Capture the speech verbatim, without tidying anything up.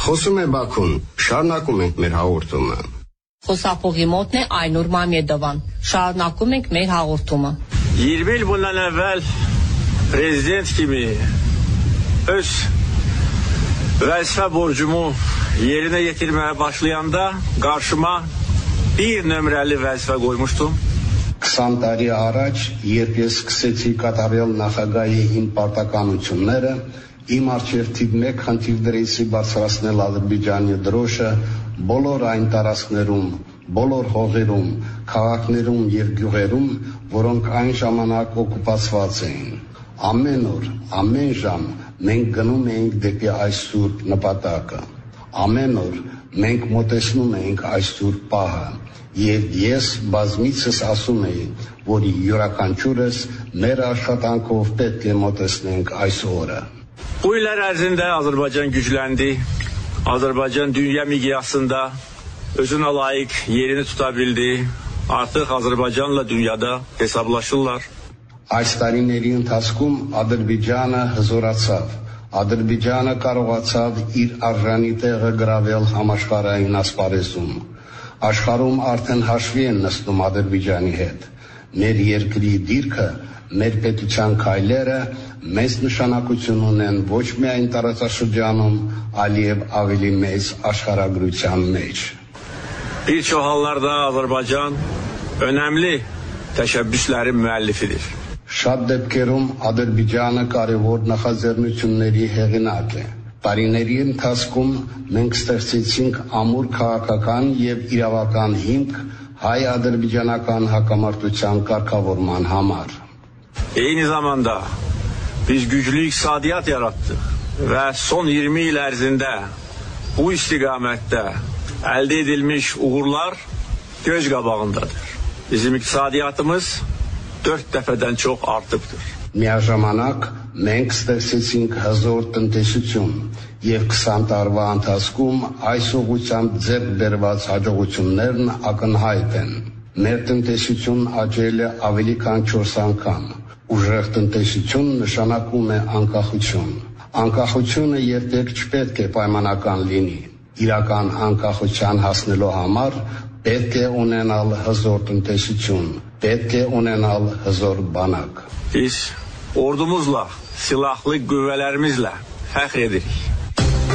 Խոսում է Բաքուն, շարունակում ենք մեր հաղորդումը։ Խոսափողի մոտն է Aynur Mamedova-ն, şarkınakum ենք մեր հաղորդումը։ yirmi yıl bundan evvel prezident kimi öz vazife borcumu yerine getirmeye başlayanda karşıma bir nömrəli vazife koymuştum. քսան տարի առաջ, երբ ես սկսեցի կատարել նախագահի իմ պարտականությունները, իմ առջև թիվ խնդիր դրեցի բարձրացնել Ադրբեջանի դրոշը բոլոր այն տարածքներում, բոլոր հողերում, քաղաքներում եւ գյուղերում, որոնք այն ժամանակ օկուպացված էին։ Ամեն օր, ամեն ժամ մենք գնում էինք դեպի այս սուրբ նպատակը։ Ամեն օր մենք մոտեցնում էինք այս սուրբ պահը։ Եվ ես բազմիցս ասում էի, որ յուրաքանչյուրս մեր աշխատանքով պետք է մոտեցնենք այս օրը։ Bu yıllar ərzində Azərbaycan gücləndi. Azərbaycan dünya miqyasında özünə layiq yerini tuta bildi. Artıq Azərbaycanla dünyada hesablaşırlar. Այս տարիների ընթացքում Ադրբեջանը հզորացավ։ Ադրբեջանը կարողացավ իր արժանի տեղը գրավել համաշխարհային ասպարեզում։ Աշխարհում արդեն հաշվի են նստում Ադրբեջանի հետ։ Մեր երկրի դիրքը, մեր պետության քայլերը մեծ նշանակություն ունեն ոչ միայն տարածաշրջանում, այլև ավելի մեծ աշխարհագրության մեջ։ Bir çox hallarda Azərbaycan önəmli təşəbbüslərin müəllifidir. Շատ դեպքերում Ադրբեջանը կարևոր նախաձեռնությունների հեղինակ է։ Տարիների ընթացքում մենք ստեղծեցինք ամուր քաղաքական եւ իրավական հիմք հայ-ադրբեջանական հակամարտության կարգավորման համար։ Eyni zamanda biz güclü iqtisadiyyat yarattık və son iyirmi il ərzində bu istiqamətdə əldə edilmiş uğurlar göz qabağındadır. Bizim iqtisadiyyatımız dörd dəfədən çox artıbdır. Միաժամանակ մենք ստեղծեցինք հզոր տնտեսություն եւ քսան տարվա ընթացքում այս ուղղությամբ ձեռք բերված հաջողություններն ակնհայտ են։ Մեր տնտեսությունն աճել է ավելի քան չորս անգամ։ Ուժեղ տնտեսություն նշանակում է անկախություն։ Անկախությունը երբեք չպետք է պայմանական լինի։ Իրական անկախության հասնելու համար պետք է ունենալ հզոր տնտեսություն, պետք է ունենալ հզոր բանակ։ Biz ordumuzla, silahlı qüvvələrimizlə fəxr edirik.